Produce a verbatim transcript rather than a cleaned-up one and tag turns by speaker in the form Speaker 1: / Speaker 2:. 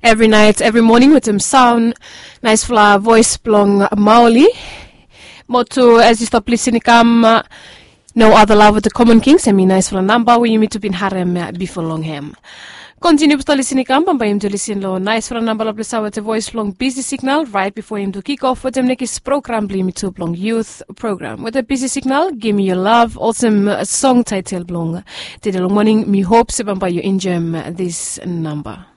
Speaker 1: every night, every morning with him sound. Nice flower voice blong Maoli. Moto as you stop listening come uh, no other love with the common kings. I mean nice for a number when you meet to be in harem uh, before long hem. Continue to listen come by him to listen low. Nice for a number of the with a voice long busy signal right before him to kick off with him next program blame to long youth program. With a busy signal, give me your love, awesome uh, song title blong. Did a long morning me hope se by you enjoy this number.